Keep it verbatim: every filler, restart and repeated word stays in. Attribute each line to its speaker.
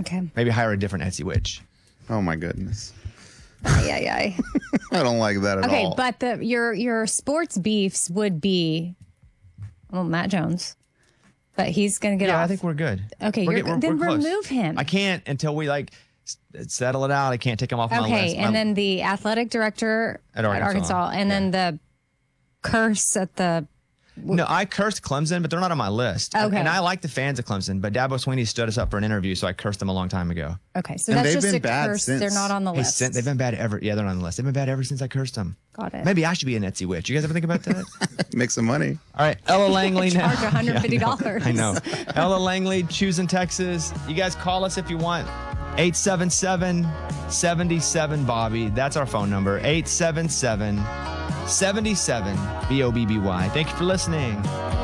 Speaker 1: Okay.
Speaker 2: Maybe hire a different Etsy witch.
Speaker 3: Oh my goodness.
Speaker 1: Yeah, yeah.
Speaker 3: I don't like that at
Speaker 1: Okay,
Speaker 3: all.
Speaker 1: but the your your sports beefs would be, well, Matt Jones, but he's going to get
Speaker 2: Yeah,
Speaker 1: off.
Speaker 2: I think we're good.
Speaker 1: Okay,
Speaker 2: We're
Speaker 1: you're,
Speaker 2: get- we're-
Speaker 1: then
Speaker 2: we're close.
Speaker 1: remove him.
Speaker 2: I can't until we like s- settle it out. I can't take him off my
Speaker 1: Okay,
Speaker 2: list.
Speaker 1: and
Speaker 2: My-
Speaker 1: then the athletic director
Speaker 2: At Arkansas.
Speaker 1: and then the curse at the.
Speaker 2: No, I cursed Clemson, but they're not on my list.
Speaker 1: Okay.
Speaker 2: And I like the fans of Clemson, but Dabo Sweeney stood us up for an interview, so I cursed them a long time ago.
Speaker 1: Okay, so
Speaker 3: And
Speaker 1: that's
Speaker 3: they've
Speaker 1: just
Speaker 3: been
Speaker 1: a
Speaker 3: bad
Speaker 1: curse.
Speaker 3: since.
Speaker 1: They're not on the
Speaker 2: Hey,
Speaker 1: list.
Speaker 2: sin- they've been bad ever. Yeah, they're on the list. They've been bad ever since I cursed them.
Speaker 1: Got it.
Speaker 2: Maybe I should be an Etsy witch. You guys ever think about that?
Speaker 3: Make some money.
Speaker 2: All right, Ella Langley now.
Speaker 1: Charge one hundred fifty dollars.
Speaker 2: Yeah, I know. I know. Ella Langley, choosing Texas. You guys call us if you want. eight seven seven, seven seven, Bobby. That's our phone number. eight seven seven, seven seven, B O B B Y. Thank you for listening.